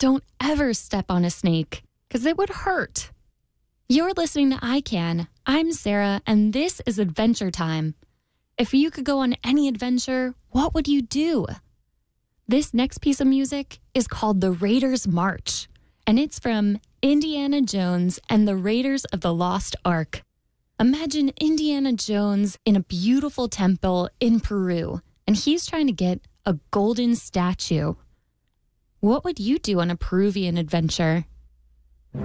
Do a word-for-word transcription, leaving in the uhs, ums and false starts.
don't ever step on a snake, because it would hurt. You're listening to I Can. I'm Sarah, and this is Adventure Time. If you could go on any adventure, what would you do? This next piece of music is called The Raiders March, and it's from Indiana Jones and the Raiders of the Lost Ark. Imagine Indiana Jones in a beautiful temple in Peru, and he's trying to get a golden statue. What would you do on a Peruvian adventure?